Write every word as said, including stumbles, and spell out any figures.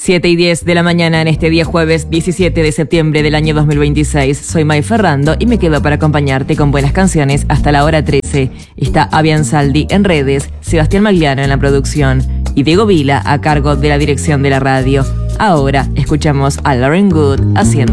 siete y diez de la mañana en este día jueves diecisiete de septiembre del año dos mil veintiséis. Soy May Ferrando y me quedo para acompañarte con buenas canciones hasta la hora trece. Está Avian Saldi en redes, Sebastián Magliano en la producción y Diego Vila a cargo de la dirección de la radio. Ahora escuchamos a Lauren Good haciendo